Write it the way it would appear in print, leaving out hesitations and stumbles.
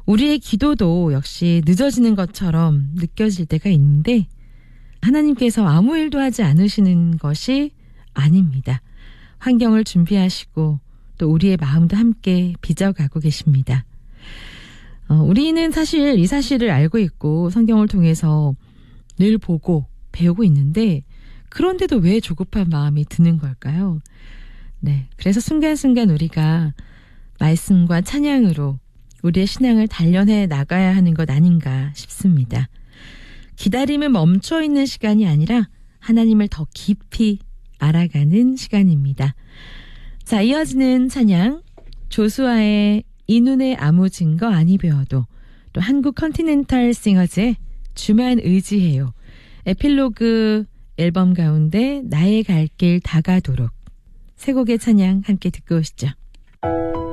우리의 기도도 역시 늦어지는 것처럼 느껴질 때가 있는데 하나님께서 아무 일도 하지 않으시는 것이 아닙니다. 환경을 준비하시고 또 우리의 마음도 함께 빚어가고 계십니다. 우리는 사실 이 사실을 알고 있고 성경을 통해서 늘 보고 배우고 있는데 그런데도 왜 조급한 마음이 드는 걸까요? 네, 그래서 순간순간 우리가 말씀과 찬양으로 우리의 신앙을 단련해 나가야 하는 것 아닌가 싶습니다. 기다림은 멈춰있는 시간이 아니라 하나님을 더 깊이 알아가는 시간입니다. 자, 이어지는 찬양 조수아의 이 눈에 아무 증거 아니 배워도 또 한국 컨티넨탈 싱어즈의 주만 의지해요. 에필로그 앨범 가운데 나의 갈 길 다가도록 세 곡의 찬양 함께 듣고 오시죠.